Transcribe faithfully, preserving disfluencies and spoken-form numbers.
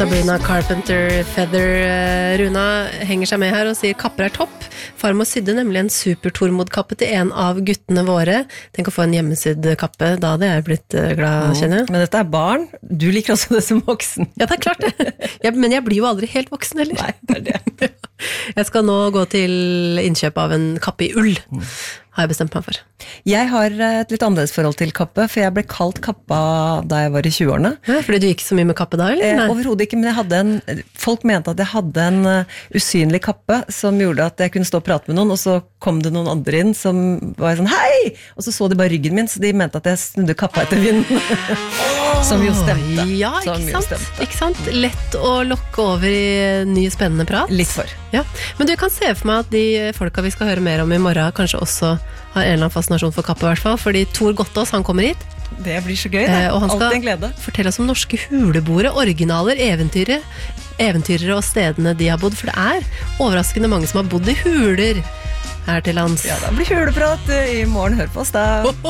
Sabrina Carpenter Feather. Runa henger seg med her og sier kapper er topp. Farmor sydde nemlig en super-tormod-kappe til en av guttene våre. Tenk å få en hjemmesydd kappe, da hadde jeg blitt glad, kjenner jeg. Men dette er barn, du liker også det som voksen. Ja, det er klart det. Jeg, men jeg blir jo aldri helt voksen heller. Nei, det er det. Jeg skal nå gå til innkjøp av en kappe i ull, har jeg bestemt meg for. Jeg har et litt annerledes forhold til kappe, for jeg ble kalt kappa da jeg var i tjueårene. Ja, fordi du gikk så mye med kappe da, eller? Eh, overhodet ikke, men jeg hadde en, folk mente at jeg hadde en uh, usynlig kappe som gjorde at jeg kunne stå og prate med noen, og så kom det noen andre inn som var sånn, hei! Og så så de bare ryggen min, så de mente at jeg snudde kappa etter vinden. Som jo stemte. Ja, ikke sant? Stemte. Ikke sant? Lett å lokke over i ny spennende prat. Litt for. Ja. Men du kan se for meg at de folka vi skal høre mer om i morgen, kanskje også har en eller annen fascinasjon for kappe i hvert fall, fordi Tor Gottaas, han kommer hit. Det blir så gøy, det. Eh, og han skal Alltid en glede. Fortelle oss om norske huleboere, originaler, eventyrer, eventyrere og stedene de har bodd, for det er overraskende mange som har bodd i huler her til lands. Ja, da blir huleprat i morgen. Hør på oss da.